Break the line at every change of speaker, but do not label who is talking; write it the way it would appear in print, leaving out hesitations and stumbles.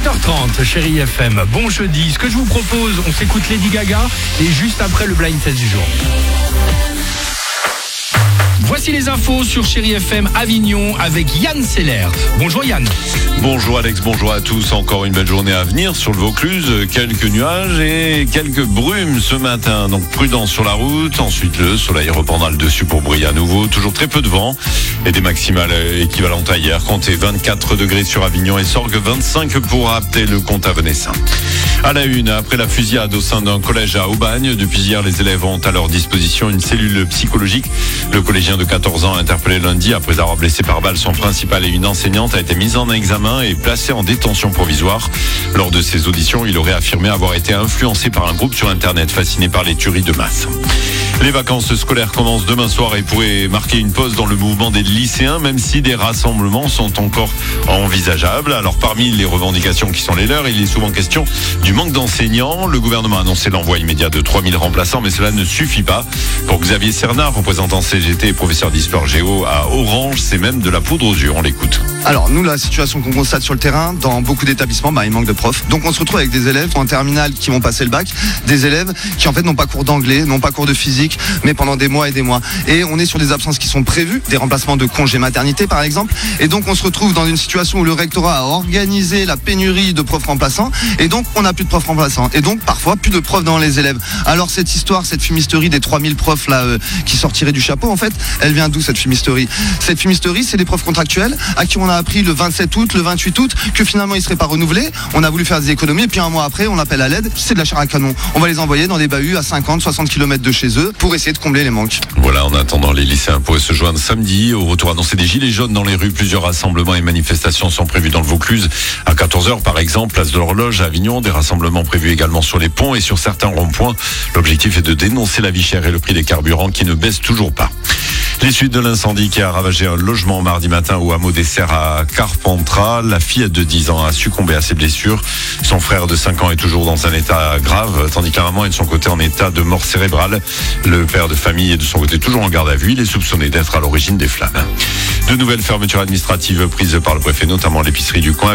7h30, chérie FM. Bon jeudi. Ce que je vous propose, on s'écoute Lady Gaga et juste après le blind test du jour. Voici les infos sur Chérie FM Avignon avec Yann Seller. Bonjour Yann.
Bonjour Alex, bonjour à tous. Encore une belle journée à venir sur le Vaucluse. Quelques nuages et quelques brumes ce matin. Donc prudence sur la route. Ensuite le soleil reprendra le dessus pour briller à nouveau. Toujours très peu de vent et des maximales équivalentes à hier. Comptez 24 degrés sur Avignon et Sorgues, 25 pour Apte, le comte à Venessin. À la une, après la fusillade au sein d'un collège à Aubagne, depuis hier, les élèves ont à leur disposition une cellule psychologique. Le collégien de 14 ans interpellé lundi après avoir blessé par balle son principal et une enseignante a été mis en examen et placé en détention provisoire. Lors de ses auditions, il aurait affirmé avoir été influencé par un groupe sur Internet fasciné par les tueries de masse. Les vacances scolaires commencent demain soir et pourraient marquer une pause dans le mouvement des lycéens, même si des rassemblements sont encore envisageables. Alors parmi les revendications qui sont les leurs, il est souvent question du manque d'enseignants. Le gouvernement a annoncé l'envoi immédiat de 3000 remplaçants, mais cela ne suffit pas. Pour Xavier Cernard, représentant CGT et professeur d'histoire géo à Orange, c'est même de la poudre aux yeux. On l'écoute.
Alors nous, la situation qu'on constate sur le terrain, dans beaucoup d'établissements, il manque de profs. Donc on se retrouve avec des élèves en terminale qui vont passer le bac, des élèves qui en fait n'ont pas cours d'anglais, n'ont pas cours de physique, mais pendant des mois et des mois. Et on est sur des absences qui sont prévues, des remplacements de congés maternité par exemple. Et donc on se retrouve dans une situation où le rectorat a organisé la pénurie de profs remplaçants. Et donc on n'a plus de profs remplaçants. Et donc parfois plus de profs dans les élèves. Alors cette histoire, cette fumisterie des 3000 profs là qui sortiraient du chapeau, en fait, elle vient d'où cette fumisterie? Cette fumisterie, c'est des profs contractuels à qui on a appris le 27 août, le 28 août que finalement ils ne seraient pas renouvelés. On a voulu faire des économies et puis un mois après on appelle à l'aide. C'est de la chair à canon. On va les envoyer dans des bahuts à 50, 60 km de chez eux pour essayer de combler les manques.
Voilà, en attendant, les lycéens pourraient se joindre samedi. Au retour annoncé des gilets jaunes dans les rues, plusieurs rassemblements et manifestations sont prévus dans le Vaucluse. À 14h par exemple, place de l'Horloge à Avignon, des rassemblements prévus également sur les ponts et sur certains ronds-points. L'objectif est de dénoncer la vie chère et le prix des carburants qui ne baissent toujours pas. Les suites de l'incendie qui a ravagé un logement mardi matin au hameau des Serres à Carpentras. La fille de 10 ans a succombé à ses blessures. Son frère de 5 ans est toujours dans un état grave, tandis que la maman est de son côté en état de mort cérébrale. Le père de famille est de son côté toujours en garde à vue. Il est soupçonné d'être à l'origine des flammes. De nouvelles fermetures administratives prises par le préfet, notamment l'épicerie du coin.